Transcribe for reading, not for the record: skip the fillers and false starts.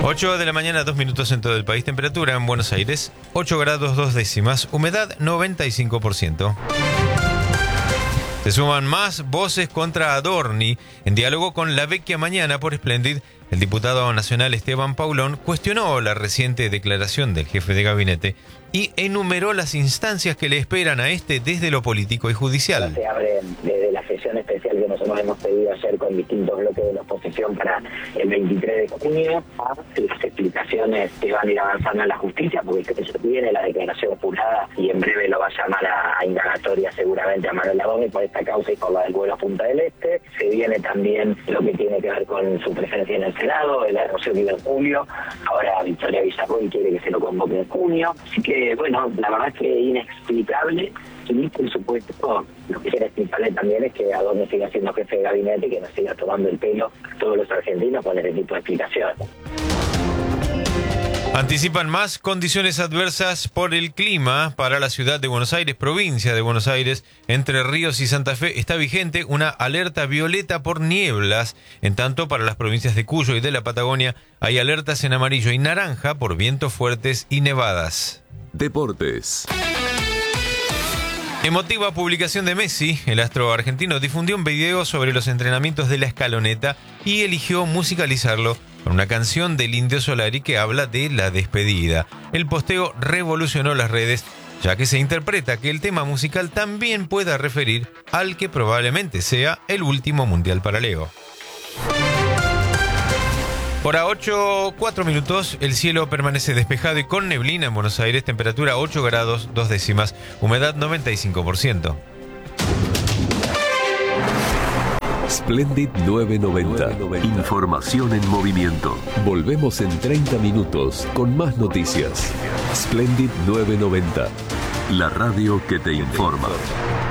8 de la mañana, 2 minutos en todo el país. Temperatura en Buenos Aires, 8 grados 2 décimas. Humedad 95%. Se suman más voces contra Adorni. En diálogo con La Vecchia Mañana por Splendid, el diputado nacional Esteban Paulón cuestionó la reciente declaración del jefe de gabinete y enumeró las instancias que le esperan a este desde lo político y judicial. Se abre desde la sesión especial que nosotros hemos pedido ayer con distintos bloques de la oposición para el 23 de junio, a las explicaciones que van a ir avanzando en la justicia, porque eso viene la declaración jurada y en breve lo va a llamar a indagatoria seguramente a Manuel Adorni por esta causa y por la del vuelo a Punta del Este. Se viene también lo que tiene que ver con su presencia en el Senado, la emoción vive en julio, ahora Victoria Villarruel quiere que se lo convoque en junio, así que bueno, la verdad es que inexplicable. Y por supuesto, lo que era explicable también es que Adorni siga siendo jefe de gabinete y que nos siga tomando el pelo a todos los argentinos con ese tipo de explicaciones. Anticipan más condiciones adversas por el clima para la ciudad de Buenos Aires, provincia de Buenos Aires, Entre Ríos y Santa Fe. Está vigente una alerta violeta por nieblas. En tanto, para las provincias de Cuyo y de la Patagonia hay alertas en amarillo y naranja por vientos fuertes y nevadas. Deportes. Emotiva publicación de Messi, el astro argentino difundió un video sobre los entrenamientos de la escaloneta y eligió musicalizarlo con una canción del Indio Solari que habla de la despedida. El posteo revolucionó las redes, ya que se interpreta que el tema musical también pueda referir al que probablemente sea el último mundial para Leo. Hora 8, 4 minutos, el cielo permanece despejado y con neblina en Buenos Aires, temperatura 8 grados 2 décimas, humedad 95%. Splendid 990. Información en movimiento. Volvemos en 30 minutos con más noticias. Splendid 990. La radio que te informa.